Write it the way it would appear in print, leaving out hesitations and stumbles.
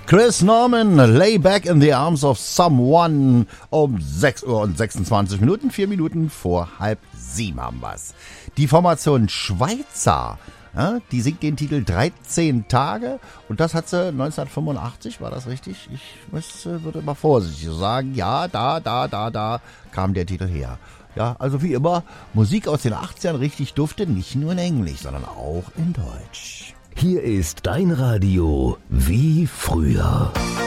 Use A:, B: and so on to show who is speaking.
A: Chris Norman, Lay Back in the Arms of Someone um 6 Uhr und 26 Minuten, 4 Minuten vor 6:30 haben wir's. Die Formation Schweizer, ja, die singt den Titel 13 Tage und das hat sie 1985, war das richtig? Würde mal vorsichtig sagen, ja, da kam der Titel her. Ja, also wie immer, Musik aus den 80ern richtig dufte, nicht nur in Englisch, sondern auch in Deutsch.
B: Hier ist dein Radio wie früher.